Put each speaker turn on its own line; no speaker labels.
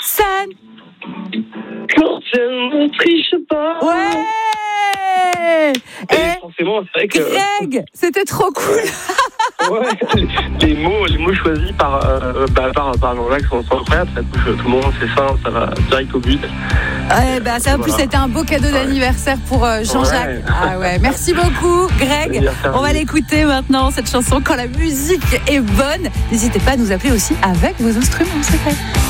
San.
Quand elle ne triche pas.
Ouais. Et
forcément, c'est vrai que
Greg, c'était trop cool.
ouais, les mots choisis par Jean-Jacques sont incroyables. Ça touche tout le monde, c'est simple, ça va direct au but.
Ouais, bah ça en plus c'était un beau cadeau d'anniversaire pour Jean-Jacques.
Ouais.
Ah ouais, merci beaucoup Greg. On va l'écouter maintenant cette chanson quand la musique est bonne. N'hésitez pas à nous appeler aussi avec vos instruments, c'est vrai.